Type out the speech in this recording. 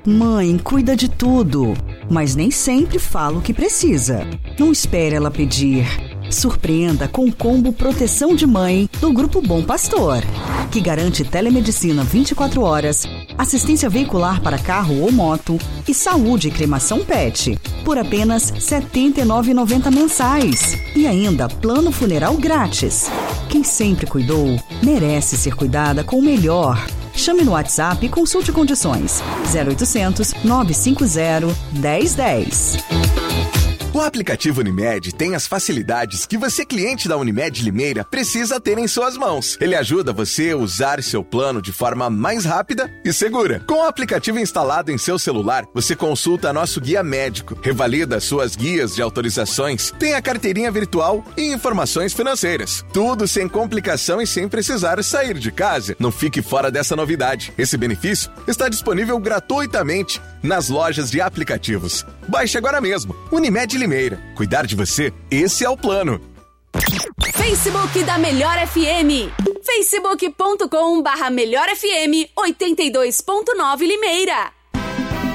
Mãe cuida de tudo, mas nem sempre fala o que precisa. Não espere ela pedir. Surpreenda com o combo Proteção de Mãe do Grupo Bom Pastor, que garante telemedicina 24 horas, assistência veicular para carro ou moto e saúde e cremação PET, por apenas R$ 79,90 mensais. E ainda plano funeral grátis. Quem sempre cuidou, merece ser cuidada com o melhor. Chame no WhatsApp e consulte condições. 0800 950 1010. O aplicativo Unimed tem as facilidades que você, cliente da Unimed Limeira, precisa ter em suas mãos. Ele ajuda você a usar seu plano de forma mais rápida e segura. Com o aplicativo instalado em seu celular, você consulta nosso guia médico, revalida suas guias de autorizações, tem a carteirinha virtual e informações financeiras. Tudo sem complicação e sem precisar sair de casa. Não fique fora dessa novidade. Esse benefício está disponível gratuitamente nas lojas de aplicativos. Baixe agora mesmo. Unimed Limeira. Cuidar de você, esse é o plano. Facebook da Melhor FM. facebook.com/Melhor FM 82.9 Limeira.